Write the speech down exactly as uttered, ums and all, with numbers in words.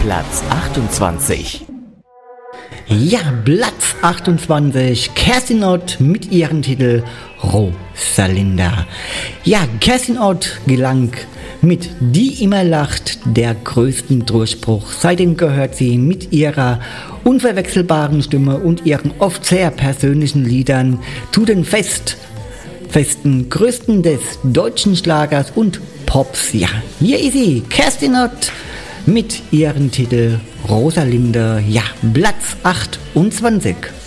Platz achtundzwanzig. Ja, Platz achtundzwanzig, Kerstin Ott mit ihrem Titel Rosalinda. Ja, Kerstin Ott gelang mit Die immer lacht der größten Durchbruch. Seitdem gehört sie mit ihrer unverwechselbaren Stimme und ihren oft sehr persönlichen Liedern zu den Fest, festen Größten des deutschen Schlagers und Pops. Ja, hier ist sie, Kerstin Ott mit ihrem Titel Rosalinda. Ja, Platz achtundzwanzig.